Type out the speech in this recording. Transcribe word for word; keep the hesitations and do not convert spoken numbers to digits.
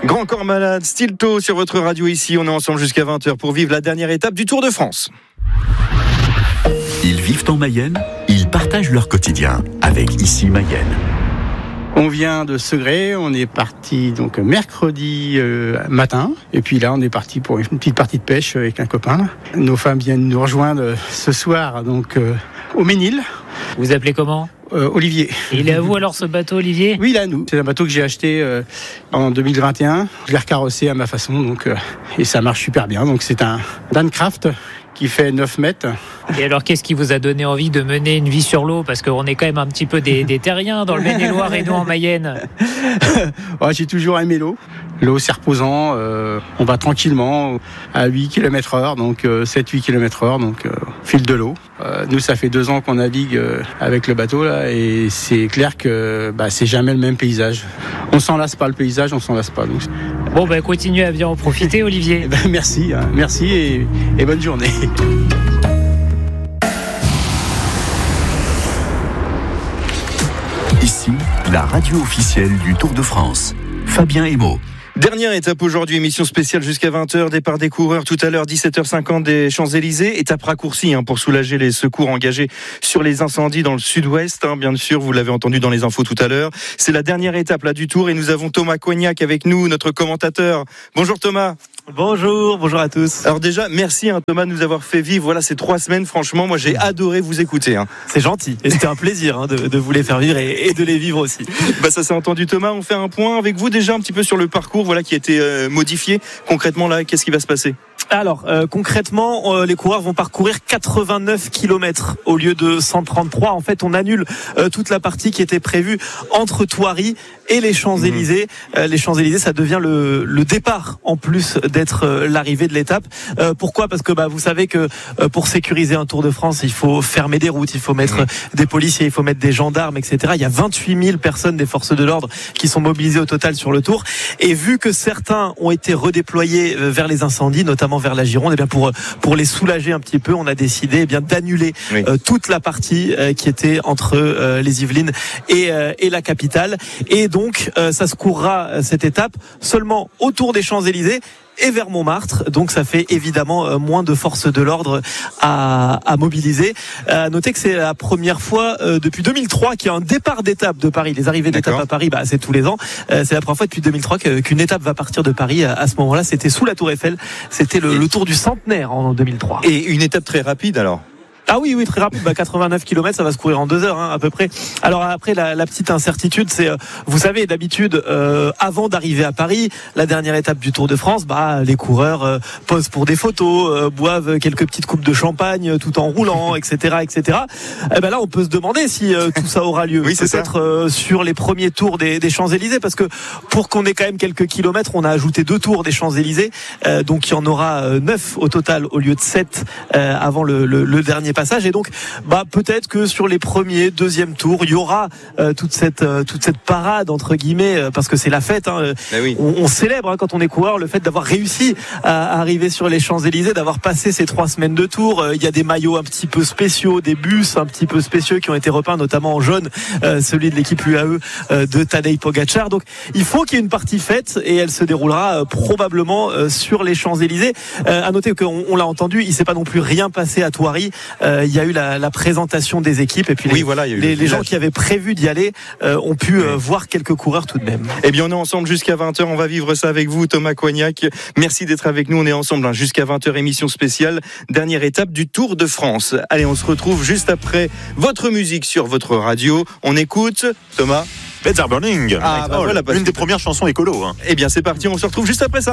Grand Corps Malade, Stilto sur votre radio ici. On est ensemble jusqu'à vingt heures pour vivre la dernière étape du Tour de France. Ils vivent en Mayenne, ils partagent leur quotidien avec Ici Mayenne. On vient de Segré, on est parti donc mercredi euh, matin, et puis là on est parti pour une petite partie de pêche avec un copain. Nos femmes viennent nous rejoindre ce soir donc euh, au Ménil. Vous appelez comment ? Euh, Olivier. Et il est à vous alors ce bateau, Olivier ? Oui, il est à nous. C'est un bateau que j'ai acheté euh, en deux mille vingt et un. Je l'ai recarrossé à ma façon, donc euh, et ça marche super bien. Donc c'est un Dancraft qui fait neuf mètres. Et alors, qu'est-ce qui vous a donné envie de mener une vie sur l'eau ? Parce qu'on est quand même un petit peu des, des terriens dans le Maine-et-Loire et nous en Mayenne. Ouais, j'ai toujours aimé l'eau. L'eau, c'est reposant. Euh, on va tranquillement à huit kilomètres heure, donc euh, sept à huit kilomètres heure, donc euh, fil de l'eau. Euh, nous, ça fait deux ans qu'on navigue euh, avec le bateau, là, et c'est clair que bah, c'est jamais le même paysage. On s'en lasse pas, le paysage, on s'en lasse pas. Donc... Bon, ben, continuez à bien en profiter, Olivier. Eh ben, merci, hein, merci et, et bonne journée. Ici, la radio officielle du Tour de France. Fabien Emo. Dernière étape aujourd'hui, émission spéciale jusqu'à vingt heures, départ des coureurs tout à l'heure, dix-sept heures cinquante des Champs-Élysées. Étape raccourcie hein, pour soulager les secours engagés sur les incendies dans le sud-ouest. Hein, bien sûr, vous l'avez entendu dans les infos tout à l'heure. C'est la dernière étape là du Tour et nous avons Thomas Cognac avec nous, notre commentateur. Bonjour Thomas. Bonjour, bonjour à tous. Alors déjà, merci hein, Thomas de nous avoir fait vivre voilà, ces trois semaines. Franchement, moi j'ai adoré vous écouter. Hein. C'est gentil et c'était un plaisir hein, de, de vous les faire vivre et, et de les vivre aussi. Bah ça s'est entendu Thomas, on fait un point avec vous déjà un petit peu sur le parcours voilà, qui a été euh, modifié. Concrètement là, qu'est-ce qui va se passer ? Alors, euh, concrètement, euh, les coureurs vont parcourir quatre-vingt-neuf kilomètres au lieu de cent trente-trois. En fait, on annule euh, toute la partie qui était prévue entre Thoiry et les Champs-Élysées. Mmh. Euh, les Champs-Élysées, ça devient le, le départ en plus d'être euh, l'arrivée de l'étape. Euh, pourquoi ? Parce que bah, vous savez que euh, pour sécuriser un Tour de France, il faut fermer des routes, il faut mettre mmh. des policiers, il faut mettre des gendarmes, et cetera. Il y a vingt-huit mille personnes des forces de l'ordre qui sont mobilisées au total sur le Tour. Et vu que certains ont été redéployés vers les incendies, notamment vers la Gironde, et bien pour pour les soulager un petit peu, on a décidé eh bien d'annuler oui. euh, toute la partie euh, qui était entre euh, les Yvelines et euh, et la capitale. Et donc euh, ça se courra cette étape seulement autour des Champs-Élysées et vers Montmartre, donc ça fait évidemment euh, moins de forces de l'ordre à, à mobiliser. Euh, notez que c'est la première fois euh, depuis deux mille trois qu'il y a un départ d'étape de Paris. Les arrivées d'étape à Paris, bah, c'est tous les ans. Euh, c'est la première fois depuis deux mille trois que, qu'une étape va partir de Paris. À, à ce moment-là, c'était sous la Tour Eiffel. C'était le, le Tour du centenaire en deux mille trois. Et une étape très rapide alors ? Ah oui, oui, très rapide. Bah, quatre-vingt-neuf kilomètres, ça va se courir en deux heures, hein, à peu près. Alors après, la, la petite incertitude, c'est, euh, vous savez, d'habitude, euh, avant d'arriver à Paris, la dernière étape du Tour de France, bah, les coureurs euh, posent pour des photos, euh, boivent quelques petites coupes de champagne, tout en roulant, et cetera, et cetera. Et ben là, on peut se demander si euh, tout ça aura lieu. Oui, c'est peut-être euh, sur les premiers tours des, des Champs-Élysées, parce que pour qu'on ait quand même quelques kilomètres, on a ajouté deux tours des Champs-Élysées, euh, donc il y en aura euh, neuf au total au lieu de sept euh, avant le, le, le dernier passage. Et donc, bah peut-être que sur les premiers, deuxième tours, il y aura euh, toute cette euh, toute cette parade entre guillemets, euh, parce que c'est la fête. Hein, oui. on, on célèbre hein, quand on est coureur le fait d'avoir réussi à, à arriver sur les Champs-Élysées, d'avoir passé ces trois semaines de tour. Euh, il y a des maillots un petit peu spéciaux, des bus un petit peu spéciaux qui ont été repeints, notamment en jaune, euh, celui de l'équipe U A E euh, de Tadej Pogačar. Donc, il faut qu'il y ait une partie fête et elle se déroulera euh, probablement euh, sur les Champs-Élysées. Euh, à noter qu'on on l'a entendu, il s'est pas non plus rien passé à Thoiry. Euh, il y a eu la, la présentation des équipes et puis oui, les, voilà, les, les gens qui avaient prévu d'y aller euh, ont pu euh, voir quelques coureurs tout de même. Eh bien, on est ensemble jusqu'à vingt heures. On va vivre ça avec vous, Thomas Cognac. Merci d'être avec nous. On est ensemble hein, jusqu'à vingt heures, émission spéciale. Dernière étape du Tour de France. Allez, on se retrouve juste après votre musique sur votre radio. On écoute, Thomas. Beds Are Burning. Ah, bah voilà, une des premières chansons écolo. Hein. Eh bien, c'est parti. On se retrouve juste après ça.